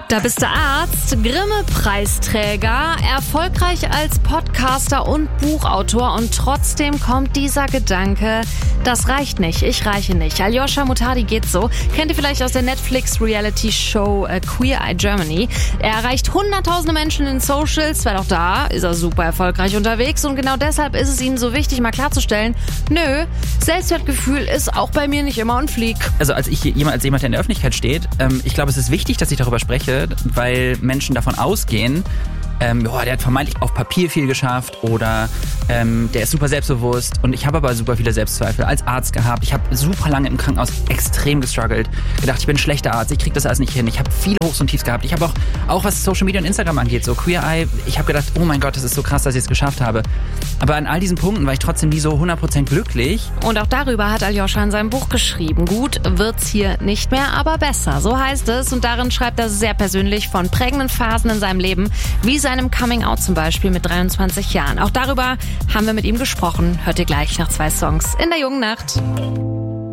Da bist du Arzt, Grimme-Preisträger, erfolgreich als Podcaster und Buchautor und trotzdem kommt dieser Gedanke, das reicht nicht, ich reiche nicht. Aljoscha Mutadi geht so, kennt ihr vielleicht aus der Netflix-Reality-Show Queer Eye Germany. Er erreicht hunderttausende Menschen in Socials, weil auch da ist er super erfolgreich unterwegs und genau deshalb ist es ihm so wichtig, mal klarzustellen, nö, Selbstwertgefühl ist auch bei mir nicht immer on fleek. Also als jemand, der in der Öffentlichkeit steht, ich glaube, es ist wichtig, dass ich darüber spreche, weil Menschen davon ausgehen, der hat vermeintlich auf Papier viel geschafft oder der ist super selbstbewusst und ich habe aber super viele Selbstzweifel als Arzt gehabt. Ich habe super lange im Krankenhaus extrem gestruggelt, gedacht, ich bin ein schlechter Arzt, ich kriege das alles nicht hin. Ich habe viele Hochs und Tiefs gehabt. Ich habe auch was Social Media und Instagram angeht, so Queer Eye, ich habe gedacht, oh mein Gott, das ist so krass, dass ich es geschafft habe. Aber an all diesen Punkten war ich trotzdem nie so 100% glücklich. Und auch darüber hat Aljoscha in seinem Buch geschrieben. Gut wird's hier nicht mehr, aber besser. So heißt es und darin schreibt er sehr persönlich von prägenden Phasen in seinem Leben, wie seinem Coming-out zum Beispiel mit 23 Jahren. Auch darüber haben wir mit ihm gesprochen. Hört ihr gleich nach 2 Songs in der jungen Nacht.